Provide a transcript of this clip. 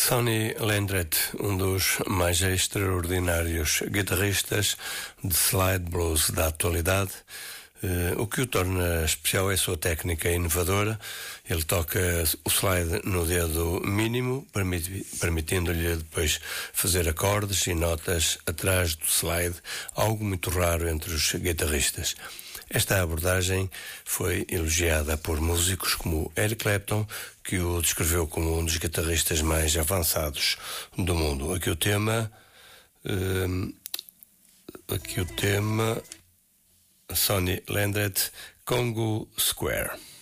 Sonny Landreth, um dos mais extraordinários guitarristas de slide blues da atualidade. O que o torna especial é a sua técnica inovadora. Ele toca o slide no dedo mínimo, permitindo-lhe depois fazer acordes e notas atrás do slide, algo muito raro entre os guitarristas. Esta abordagem foi elogiada por músicos como Eric Clapton, que o descreveu como um dos guitarristas mais avançados do mundo. Aqui o tema Sonny Landreth, Congo Square.